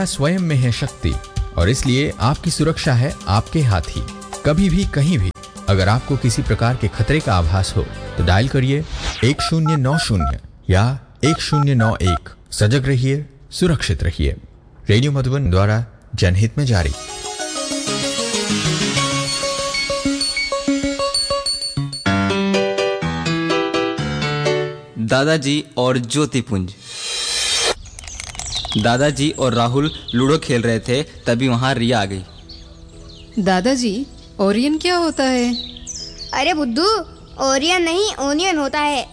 रिया स्वयं में है शक्ति और इसलिए आपकी सुरक्षा है आपके हाथ ही। कभी भी कहीं भी अगर आपको किसी प्रकार के खतरे का आभास हो तो डायल करिए 1090 या 1091। सजग रहिए, सुरक्षित रहिए। रेडियो मधुबन द्वारा जनहित में जारी। दादाजी और ज्योतिपुंज। दादाजी और राहुल लूडो खेल रहे थे, तभी वहां रिया आ गई। दादाजी, ओरियन क्या होता है? अरे बुद्धू, ओरियन नहीं ओनियन होता है।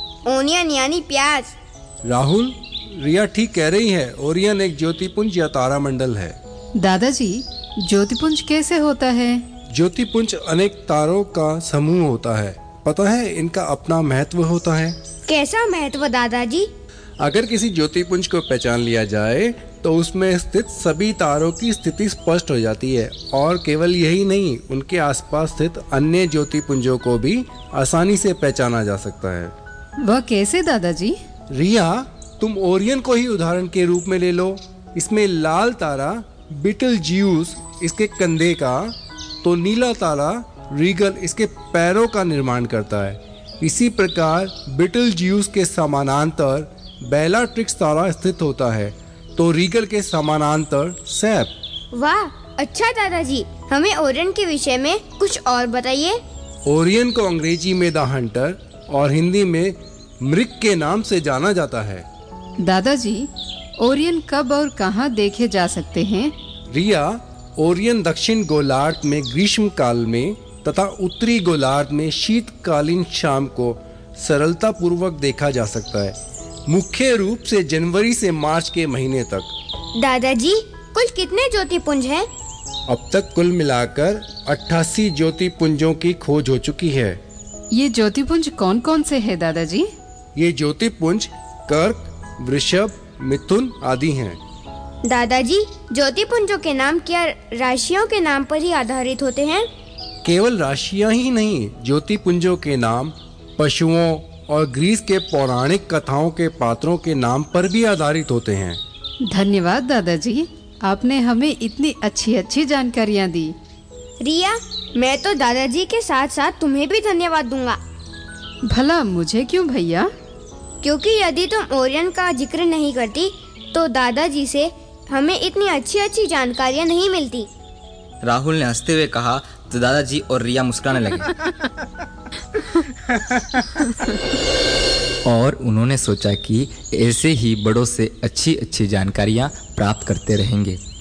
ओनियन यानी प्याज। राहुल, रिया ठीक कह रही है। ओरियन एक ज्योतिपुंज या तारामंडल है। दादाजी, ज्योतिपुंज कैसे होता है? ज्योतिपुंज अनेक तारों का समूह होता है। पता है, इनका अपना महत्व होता है। कैसा महत्व दादाजी? अगर किसी ज्योतिपुंज को पहचान लिया जाए तो उसमें स्थित सभी तारों की स्थिति स्पष्ट हो जाती है और केवल यही नहीं, उनके आसपास स्थित अन्य ज्योतिपुंजों को भी आसानी से पहचाना जा सकता है। वह कैसे दादाजी? रिया, तुम ओरियन को ही उदाहरण के रूप में ले लो। इसमें लाल तारा बीटलजिउस इसके कंधे का, तो नीला तारा रीगल इसके पैरों का निर्माण करता है। इसी प्रकार बीटलजिउस के समानांतर बेलाट्रिक्स तारा स्थित होता है, तो रीगल के समानांतर सैप। वाह, अच्छा दादाजी, हमें ओरियन के विषय में कुछ और बताइए। ओरियन को अंग्रेजी में द हंटर और हिंदी में मृग के नाम से जाना जाता है। दादाजी, ओरियन कब और कहां देखे जा सकते हैं? रिया, ओरियन दक्षिण गोलार्ध में ग्रीष्म काल में तथा उत्तरी गोलार्ध में शीतकालीन शाम को सरलता पूर्वक देखा जा सकता है, मुख्य रूप से जनवरी से मार्च के महीने तक। दादाजी, कुल कितने ज्योतिपुंज हैं? अब तक कुल मिलाकर 88 ज्योतिपुंजों की खोज हो चुकी है। ये ज्योतिपुंज कौन कौन से हैं दादाजी? ये ज्योतिपुंज कर्क, वृषभ, मिथुन आदि हैं। दादाजी, ज्योतिपुंजों के नाम क्या राशियों के नाम पर ही आधारित होते हैं? केवल राशियां ही नहीं, ज्योतिपुंजों के नाम पशुओं और ग्रीस के पौराणिक कथाओं के पात्रों के नाम पर भी आधारित होते हैं। धन्यवाद दादाजी, आपने हमें इतनी अच्छी अच्छी जानकारियाँ दी। रिया, मैं तो दादाजी के साथ साथ तुम्हें भी धन्यवाद दूंगा। भला मुझे क्यों भैया? क्योंकि यदि तुम ओरियन का जिक्र नहीं करती तो दादाजी से हमें इतनी अच्छी अच्छी जानकारियाँ नहीं मिलती। राहुल ने हंसते हुए कहा तो दादाजी और रिया मुस्कुराने लगे। और उन्होंने सोचा कि ऐसे ही बड़ों से अच्छी अच्छी जानकारियां प्राप्त करते रहेंगे।